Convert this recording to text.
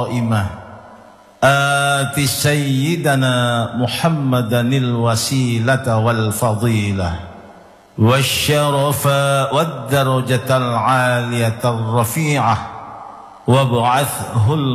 آت سيدنا محمدا الوسيلة والفضيلة والشرف والدرجة العالية الرفيعة وابعثه